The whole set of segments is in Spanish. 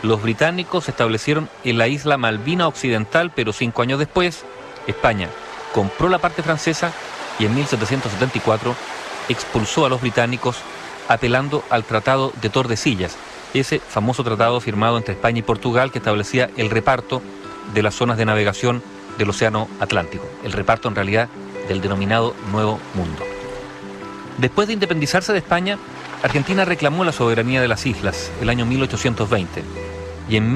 Los británicos se establecieron en la isla Malvina Occidental, pero 5 años después, España compró la parte francesa y en 1774 expulsó a los británicos apelando al Tratado de Tordesillas, ese famoso tratado firmado entre España y Portugal que establecía el reparto de las zonas de navegación del Océano Atlántico, el reparto en realidad del denominado Nuevo Mundo. Después de independizarse de España, Argentina reclamó la soberanía de las islas el año 1820 y en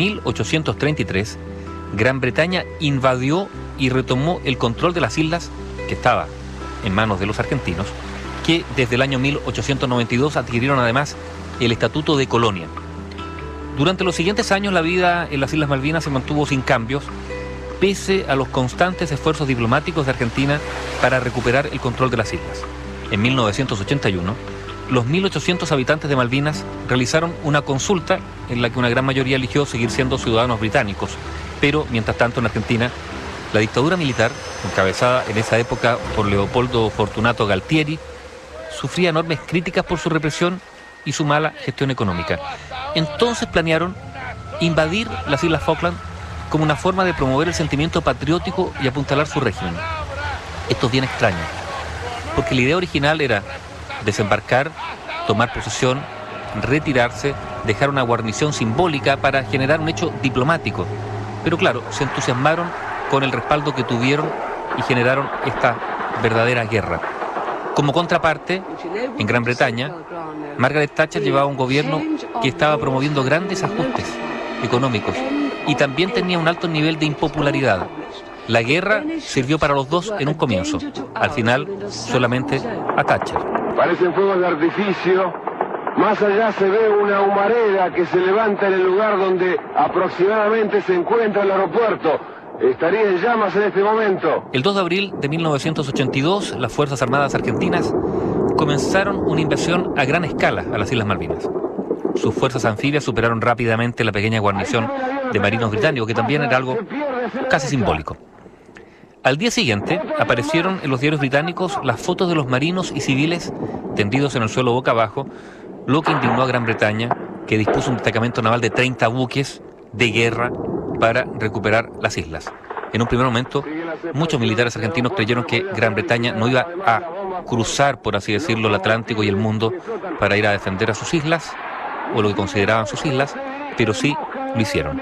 1833 Gran Bretaña invadió y retomó el control de las islas que estaba en manos de los argentinos, que desde el año 1892 adquirieron además el estatuto de colonia. Durante los siguientes años la vida en las Islas Malvinas se mantuvo sin cambios, pese a los constantes esfuerzos diplomáticos de Argentina para recuperar el control de las islas. En 1981, los 1.800 habitantes de Malvinas realizaron una consulta en la que una gran mayoría eligió seguir siendo ciudadanos británicos, pero mientras tanto en Argentina, la dictadura militar, encabezada en esa época por Leopoldo Fortunato Galtieri, sufría enormes críticas por su represión y su mala gestión económica. Entonces planearon invadir las Islas Falkland como una forma de promover el sentimiento patriótico y apuntalar su régimen. Esto es bien extraño, porque la idea original era desembarcar, tomar posesión, retirarse, dejar una guarnición simbólica para generar un hecho diplomático. Pero claro, se entusiasmaron con el respaldo que tuvieron y generaron esta verdadera guerra. Como contraparte, en Gran Bretaña, Margaret Thatcher llevaba un gobierno que estaba promoviendo grandes ajustes económicos y también tenía un alto nivel de impopularidad. La guerra sirvió para los dos en un comienzo, al final solamente a Thatcher. Parecen fuegos de artificio. Más allá se ve una humareda que se levanta en el lugar donde aproximadamente se encuentra el aeropuerto. Estaría en llamas en este momento. El 2 de abril de 1982, las Fuerzas Armadas Argentinas comenzaron una invasión a gran escala a las Islas Malvinas. Sus fuerzas anfibias superaron rápidamente la pequeña guarnición de marinos británicos, que también era algo casi simbólico. Al día siguiente aparecieron en los diarios británicos las fotos de los marinos y civiles tendidos en el suelo boca abajo, lo que indignó a Gran Bretaña, que dispuso un destacamento naval de 30 buques de guerra para recuperar las islas. En un primer momento, muchos militares argentinos creyeron que Gran Bretaña no iba a cruzar, por así decirlo, el Atlántico y el mundo para ir a defender a sus islas, o lo que consideraban sus islas, pero sí lo hicieron.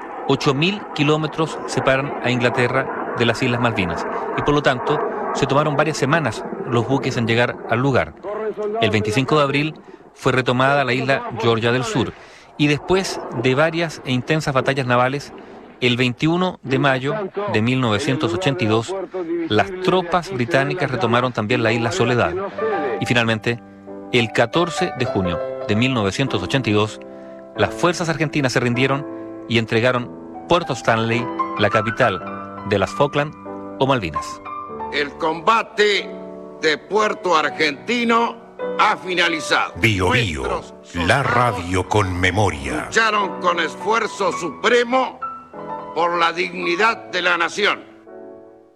8.000 kilómetros separan a Inglaterra de las Islas Malvinas y por lo tanto se tomaron varias semanas los buques en llegar al lugar. El 25 de abril fue retomada la isla Georgia del Sur y después de varias e intensas batallas navales, el 21 de mayo de 1982, las tropas británicas retomaron también la isla Soledad. Y finalmente, el 14 de junio de 1982, las fuerzas argentinas se rindieron y entregaron Puerto Stanley, la capital de las Falkland o Malvinas. El combate de Puerto Argentino ha finalizado. Bio Bio, la radio con memoria. Lucharon con esfuerzo supremo por la dignidad de la nación.